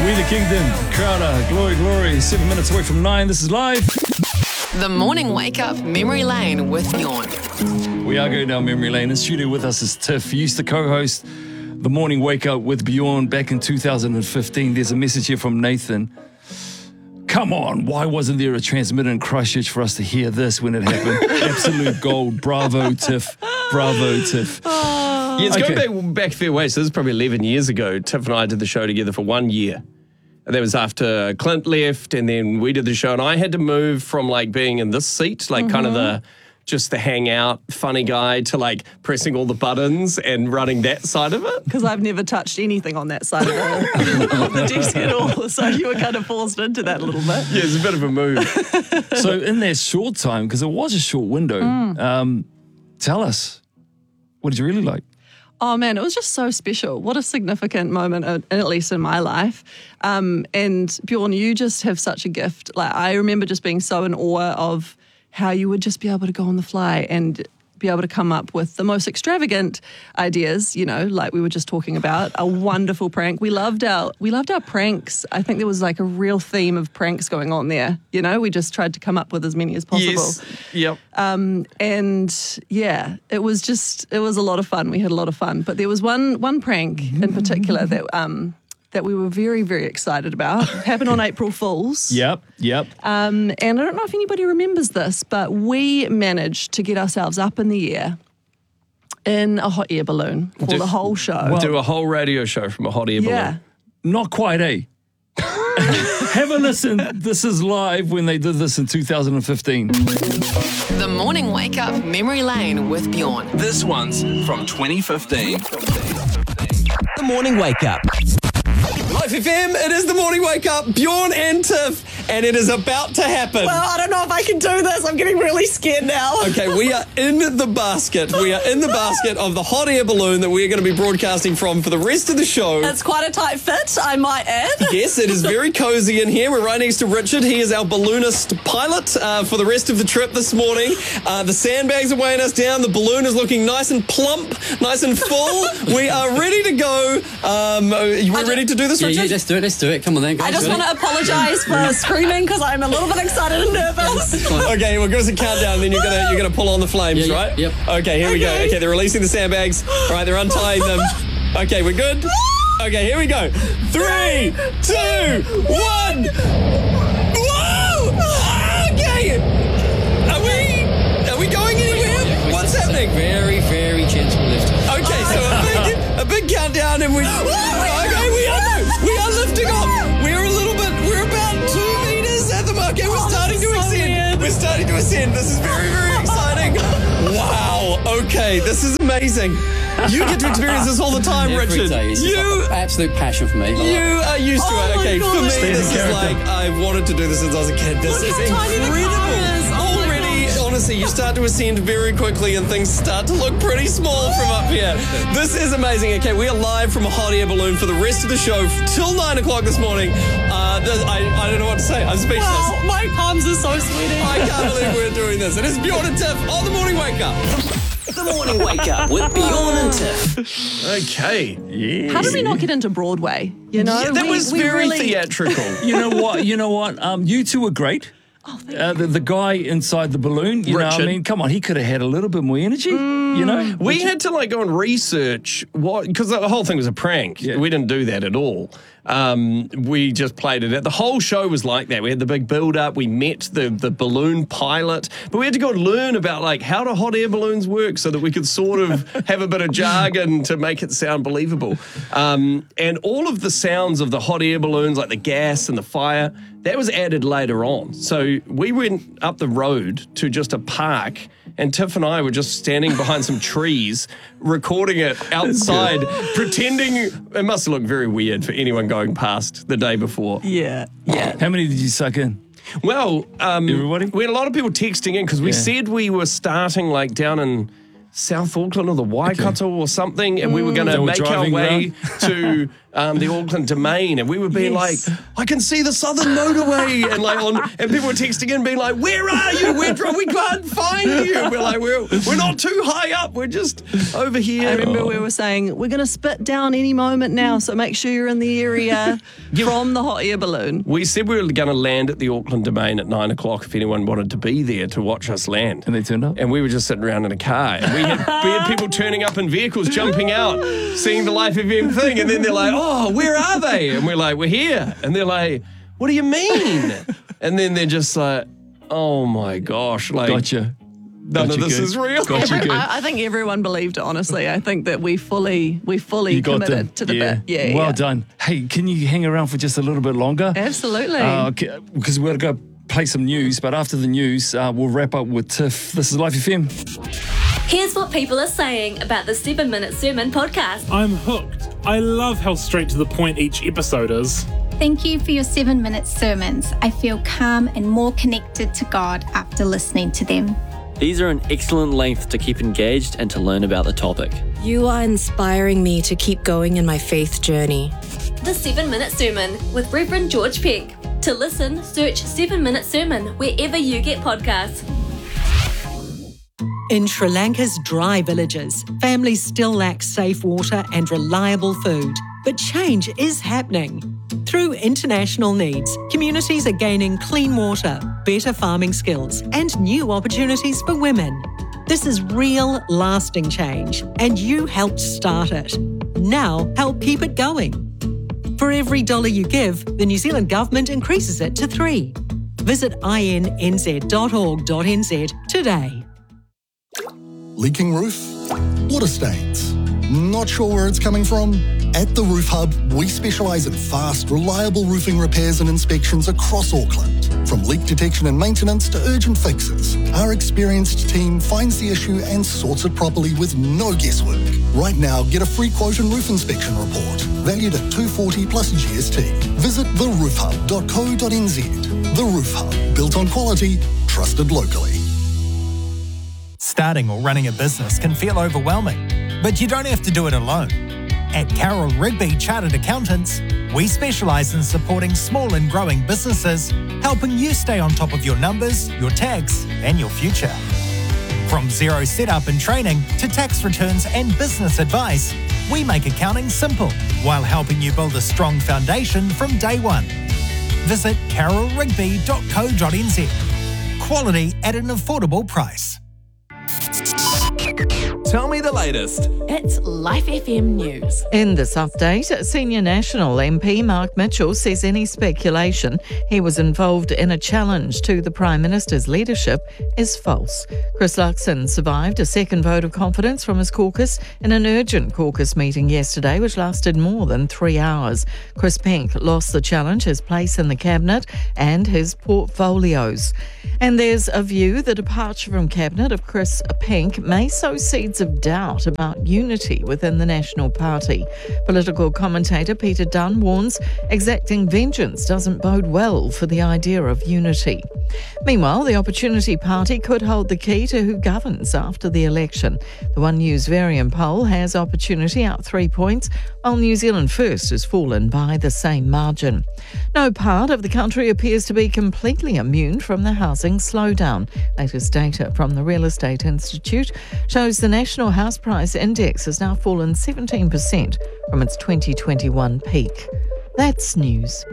We the Kingdom, Crowder, Glory, Glory, 7 minutes away from 9. This is live. The Morning Wake Up Memory Lane with Bjorn. We are going down memory lane. In studio with us is Tiff. He used to co-host The Morning Wake Up with Bjorn back in 2015. There's a message here from Nathan. Come on, why wasn't there a transmitter in Christchurch for us to hear this when it happened? Absolute gold. Bravo, Tiff. Bravo, Tiff. Yeah, it's going back a fair way. So this is probably 11 years ago. Tiff and I did the show together for 1 year. And that was after Clint left, and then we did the show. And I had to move from like being in this seat, like kind of the hangout, funny guy, to like pressing all the buttons and running that side of it. Because I've never touched anything on that side of the desk at all. So you were kind of forced into that a little bit. Yeah, it's a bit of a move. So in that short time, because it was a short window, tell us, what did you really like? Oh, man, it was just so special. What a significant moment, at least in my life. And Bjorn, you just have such a gift. Like, I remember just being so in awe of how you would just be able to go on the fly and be able to come up with the most extravagant ideas, you know, like we were just talking about. A wonderful prank. We loved our pranks. I think there was like a real theme of pranks going on there. You know, we just tried to come up with as many as possible. Yes. Yep. And yeah, it was a lot of fun. We had a lot of fun. But there was one prank in particular that we were very, very excited about. It happened on April Fool's. Yep. And I don't know if anybody remembers this, but we managed to get ourselves up in the air in a hot air balloon for the whole show. Do a whole radio show from a hot air balloon. Yeah. Not quite, eh? Have a listen. This is live when they did this in 2015. The Morning Wake Up Memory Lane with Bjorn. This one's from 2015. The Morning Wake Up. Life FM, it is the Morning Wake Up, Bjorn and Tiff, and it is about to happen. Well, I don't know if I can do this. I'm getting really scared now. Okay, we are in the basket. We are in the basket of the hot air balloon that we are going to be broadcasting from for the rest of the show. It's quite a tight fit, I might add. Yes, it is very cozy in here. We're right next to Richard. He is our balloonist pilot for the rest of the trip this morning. The sandbags are weighing us down. The balloon is looking nice and plump, nice and full. We are ready to go. We're ready to do this, Richard? Yeah, let's do it. Come on then, guys. I just want to apologise for screaming because I'm a little bit excited and nervous. Okay, well, give us a countdown, and then you're gonna pull on the flames, Yeah, right? yep. Okay, here we go. Okay, they're releasing the sandbags. All right, they're untying them. Okay, we're good. Okay, here we go. 3, 2, 1. Whoa! Okay. Are we going anywhere? What's happening? Very, very gentle lift. Okay, so a big countdown, and we are lifting off. We're about 2 meters at the mark. Okay, we're starting to ascend. We're starting to ascend. This is very, very exciting. Wow. Okay, this is amazing. You get to experience this all the time, Every Richard. day. It's absolute passion for me. You are used to it. Okay, for me, this is like I've wanted to do this since I was a kid. This is incredible. Already, honestly, you start to ascend very quickly and things start to look pretty small from up here. This is amazing. Okay, we are live from a hot air balloon for the rest of the show till 9 o'clock this morning. I don't know what to say. I'm speechless. Wow, my palms are so sweaty. I can't believe we're doing this. It is Bjorn and Tiff on The Morning Wake Up. The Morning Wake Up with Bjorn and Tiff. Okay. Yeah. How did we not get into Broadway? You know, Yeah, that was very really theatrical. You know what? You two were great. Oh, thank you. The guy inside the balloon, you know, Richard. I mean, come on, he could have had a little bit more energy, you know? We had to like go and research what, because the whole thing was a prank. Yeah. We didn't do that at all. We just played it out. The whole show was like that. We had the big build up. We met the balloon pilot, but we had to go and learn about like how do hot air balloons work so that we could sort of have a bit of jargon to make it sound believable. And all of the sounds of the hot air balloons, like the gas and the fire, that was added later on. So we went up the road to just a park, and Tiff and I were just standing behind some trees, recording it outside, pretending it must have looked very weird for anyone going past the day before. Yeah. How many did you suck in? Well, Everybody? we had a lot of people texting in because we said we were starting like down in South Auckland or the Waikato or something, and we were going They to were make our driving way to the Auckland Domain, and we were being like, I can see the Southern Motorway, and people were texting in being like, where are you? We can't find you. We're like, we're not too high up. We're just over here. I remember we were saying, we're going to spit down any moment now, so make sure you're in the area from the hot air balloon. We said we were going to land at the Auckland Domain at 9 o'clock if anyone wanted to be there to watch us land. And they turned up? And we were just sitting around in a car. And we had people turning up in vehicles, jumping out, seeing the Life FM thing. And then they're like, oh, where are they? And we're like, we're here. And they're like, what do you mean? And then they're just like, oh my gosh. Like, Gotcha. None of this is real. Gotcha good. I think everyone believed it, honestly. I think that we fully You got them. committed to the bit. Yeah, Well done. Hey, can you hang around for just a little bit longer? Absolutely. Because we're going to go play some news, but after the news, we'll wrap up with Tiff. This is Life FM. Here's what people are saying about the 7-Minute Sermon podcast. I'm hooked. I love how straight to the point each episode is. Thank you for your 7-minute sermons. I feel calm and more connected to God after listening to them. These are an excellent length to keep engaged and to learn about the topic. You are inspiring me to keep going in my faith journey. The 7-Minute Sermon with Reverend George Peck. To listen, search 7-Minute Sermon wherever you get podcasts. In Sri Lanka's dry villages, families still lack safe water and reliable food. But change is happening. Through international needs, communities are gaining clean water, better farming skills, and new opportunities for women. This is real, lasting change, and you helped start it. Now, help keep it going. For every $1 you give, the New Zealand government increases it to 3. Visit innz.org.nz today. Leaking roof? Water stains? Not sure where it's coming from? At the Roof Hub, we specialise in fast, reliable roofing repairs and inspections across Auckland. From leak detection and maintenance to urgent fixes, our experienced team finds the issue and sorts it properly with no guesswork. Right now, get a free quote and roof inspection report, valued at $240 plus GST. Visit theroofhub.co.nz. The Roof Hub, built on quality, trusted locally. Starting or running a business can feel overwhelming, but you don't have to do it alone. At Carroll Rigby Chartered Accountants, we specialise in supporting small and growing businesses, helping you stay on top of your numbers, your tax, and your future. From zero setup and training to tax returns and business advice, we make accounting simple while helping you build a strong foundation from day one. Visit carrollrigby.co.nz. Quality at an affordable price. Tell me the latest. It's Life FM News. In this update, Senior National MP Mark Mitchell says any speculation he was involved in a challenge to the Prime Minister's leadership is false. Chris Luxon survived a second vote of confidence from his caucus in an urgent caucus meeting yesterday, which lasted more than 3 hours. Chris Penk lost the challenge, his place in the cabinet and his portfolios. And there's a view the departure from cabinet of Chris Penk may sow seeds of doubt about unity within the National Party. Political commentator Peter Dunn warns exacting vengeance doesn't bode well for the idea of unity. Meanwhile, the Opportunity Party could hold the key to who governs after the election. The One News Varian poll has Opportunity out 3 points, while New Zealand First has fallen by the same margin. No part of the country appears to be completely immune from the housing slowdown. Latest data from the Real Estate Institute shows the National House Price Index has now fallen 17% from its 2021 peak. That's news.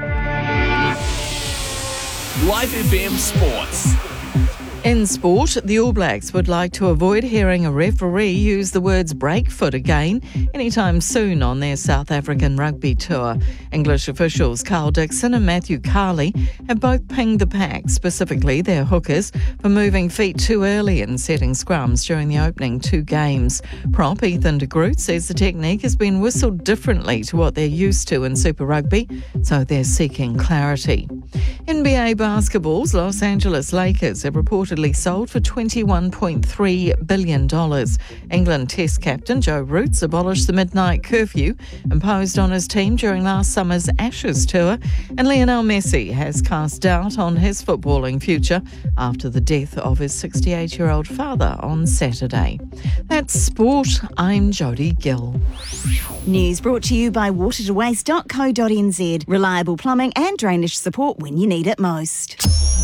Life FM Sports. In sport, the All Blacks would like to avoid hearing a referee use the words breakfoot again anytime soon on their South African rugby tour. English officials Carl Dixon and Matthew Carley have both pinged the pack, specifically their hookers, for moving feet too early in setting scrums during the opening 2 games. Prop Ethan de Groot says the technique has been whistled differently to what they're used to in Super Rugby, so they're seeking clarity. NBA basketball's Los Angeles Lakers have reported reportedly sold for $21.3 billion. England Test captain Joe Root abolished the midnight curfew imposed on his team during last summer's Ashes tour. And Lionel Messi has cast doubt on his footballing future after the death of his 68-year-old father on Saturday. That's sport. I'm Jodie Gill. News brought to you by watertowaste.co.nz. Reliable plumbing and drainage support when you need it most.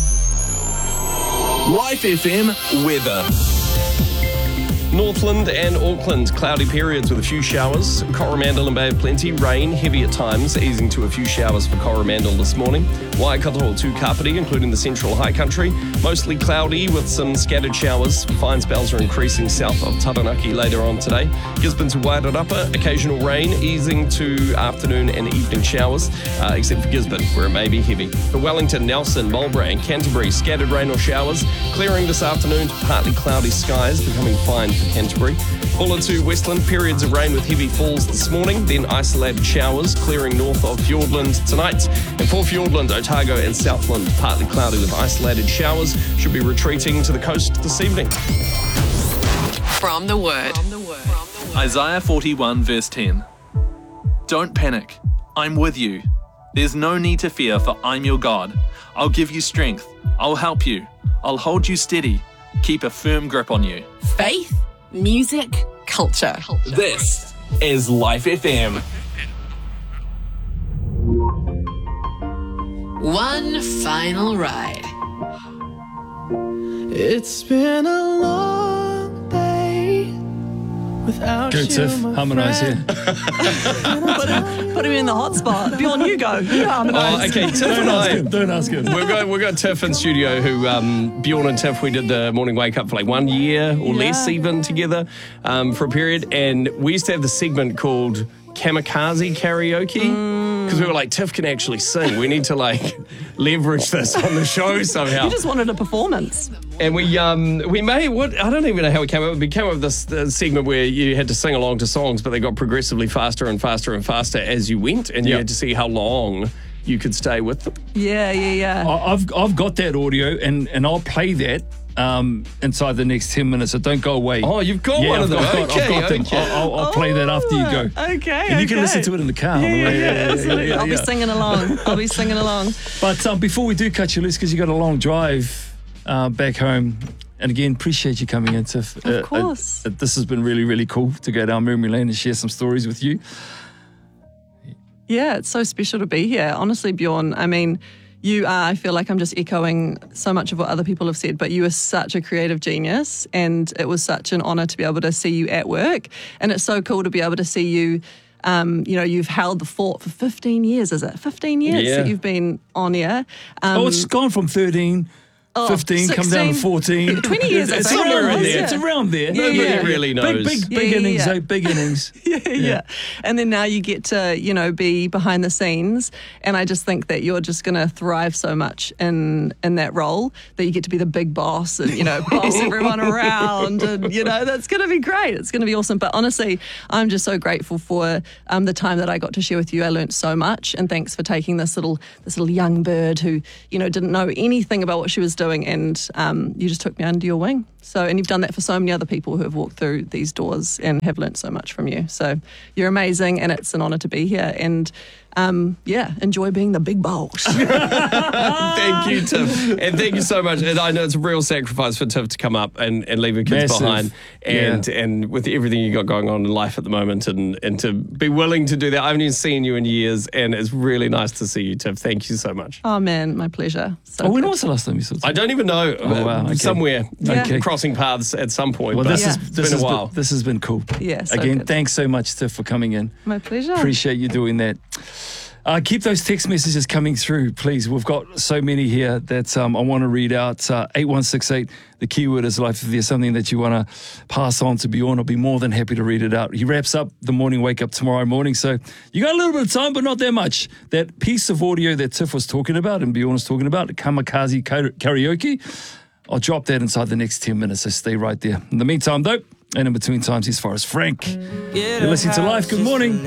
Life FM weather. Northland and Auckland, cloudy periods with a few showers. Coromandel and Bay of Plenty, rain, heavy at times, easing to a few showers for Coromandel this morning. Waikato to Kapiti, including the central high country, mostly cloudy with some scattered showers. Fine spells are increasing south of Taranaki later on today. Gisborne to Wairarapa, occasional rain, easing to afternoon and evening showers, except for Gisborne, where it may be heavy. For Wellington, Nelson, Mulbrae and Canterbury, scattered rain or showers, clearing this afternoon to partly cloudy skies, becoming fine for Canterbury. Bulla to Westland, periods of rain with heavy falls this morning, then isolated showers clearing north of Fiordland tonight. And for Fiordland, Otago and Southland, partly cloudy with isolated showers, should be retreating to the coast this evening. From the Word. Isaiah 41 verse 10. Don't panic. I'm with you. There's no need to fear, for I'm your God. I'll give you strength. I'll help you. I'll hold you steady. Keep a firm grip on you. Faith, music, culture. This is Life FM. One final ride. It's been a long day without Go, Tiff. Harmonise here. Put him in the hot spot. Bjorn, you go. You harmonise. Okay, Tiff and I. Don't ask him. We've got Tiff in studio who, Bjorn and Tiff, we did the morning wake up for like 1 year or less even together for a period. And we used to have the segment called Kamikaze Karaoke. Because we were like, Tiff can actually sing. We need to like leverage this on the show somehow. You just wanted a performance. And we made what I don't even know how it came up. We came up with this segment where you had to sing along to songs, but they got progressively faster and faster and faster as you went, and you had to see how long you could stay with them. Yeah. I've got that audio, and I'll play that inside the next 10 minutes, so don't go away. Oh, you've got one of them. I've got them. I'll play that after you go. Okay. And you can listen to it in the car. Absolutely. I'll be singing along. But before we do cut you loose, because you got a long drive back home, and again, appreciate you coming in, Tiff. Of course. This has been really, really cool to go down memory lane and share some stories with you. Yeah, it's so special to be here. Honestly, Bjorn, I mean, you are, I feel like I'm just echoing so much of what other people have said, but you are such a creative genius, and it was such an honour to be able to see you at work. And it's so cool to be able to see you, you've held the fort for 15 years, is it? 15 years that you've been on air. It's gone from 13... 15, 16, come down to 14. 20 years. It's around there. It's around there. Nobody really knows. Big innings, big innings. Yeah. And then now you get to, be behind the scenes. And I just think that you're just going to thrive so much in that role that you get to be the big boss and, boss everyone around. And, that's going to be great. It's going to be awesome. But honestly, I'm just so grateful for the time that I got to share with you. I learned so much. And thanks for taking this little young bird who, didn't know anything about what she was doing, and you just took me under your wing. And you've done that for so many other people who have walked through these doors and have learnt so much from you. So you're amazing, and it's an honour to be here. And enjoy being the big boss. Thank you, Tiff. And thank you so much. And I know it's a real sacrifice for Tiff to come up and leave her kids behind. And with everything you got going on in life at the moment, and to be willing to do that. I haven't even seen you in years, and it's really nice to see you, Tiff. Thank you so much. Oh, man, my pleasure. When was the last time you saw Tiff? I don't even know. Oh, wow. Okay. Somewhere. Crossing paths at some point. Well, it's been a while. This has been cool. Yeah, so again, good. Thanks so much, Tiff, for coming in. My pleasure. Appreciate you doing that. Keep those text messages coming through, please. We've got so many here that I want to read out. 8168, the keyword is life. If there's something that you want to pass on to Bjorn, I'll be more than happy to read it out. He wraps up the morning wake up tomorrow morning, so you got a little bit of time, but not that much. That piece of audio that Tiff was talking about and Bjorn was talking about, the Kamikaze Karaoke, I'll drop that inside the next 10 minutes, so stay right there. In the meantime, though, and in between times, he's Forrest Frank. You're listening to Life. Good morning.